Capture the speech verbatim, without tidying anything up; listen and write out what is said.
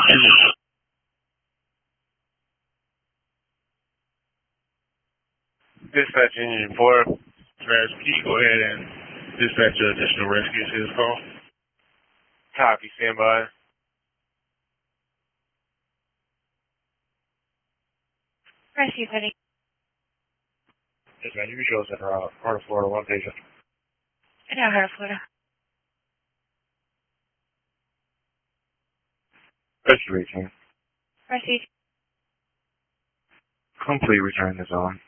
Dispatch Engine four, Travis, can you go ahead and dispatch your additional rescue to this call? Copy, stand by. Rescue setting. Yes, man, you can show us at uh, Heart of Florida, one patient. In our Heart of Florida. Rescue return. Rescue. Complete return to zone.